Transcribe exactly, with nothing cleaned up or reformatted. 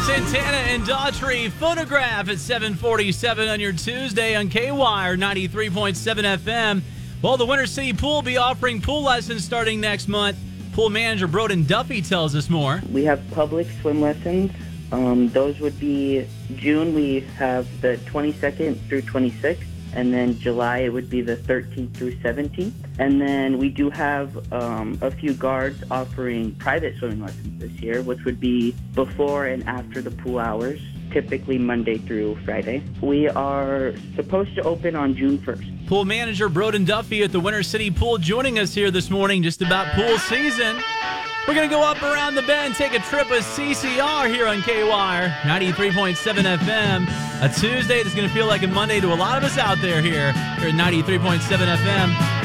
Santana and Daughtry, Phonograph at seven forty-seven on your Tuesday on K-Wire ninety-three point seven F M. Well, the Winter City Pool will be offering pool lessons starting next month. Pool manager Broden Duffy tells us more. We have public swim lessons. Um, those would be June. We have the twenty-second through twenty-sixth. And then July, it would be the thirteenth through seventeenth. And then we do have um, a few guards offering private swimming lessons this year, which would be before and after the pool hours, typically Monday through Friday. We are supposed to open on June first. Pool manager Broden Duffy at the Winter City Pool joining us here this morning just about pool season. We're going to go up around the bend, take a trip with C C R here on K-Wire ninety-three point seven F M. A Tuesday that's going to feel like a Monday to a lot of us out there here, here at ninety-three point seven F M.